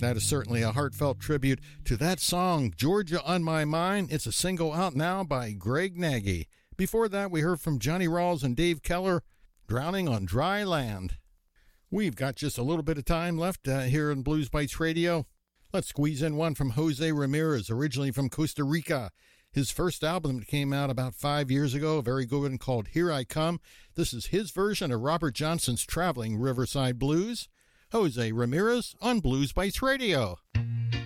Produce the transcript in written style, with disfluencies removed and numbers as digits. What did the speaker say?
That is certainly a heartfelt tribute to that song, Georgia on My Mind. It's a single out now by Greg Nagy. Before that, we heard from Johnny Rawls and Dave Keller, Drowning on Dry Land. We've got just a little bit of time left here in Blues Bites Radio. Let's squeeze in one from Jose Ramirez, originally from Costa Rica. His first album that came out about 5 years ago, a very good one called Here I Come. This is his version of Robert Johnson's Traveling Riverside Blues. Jose Ramirez on Blues Bites Radio.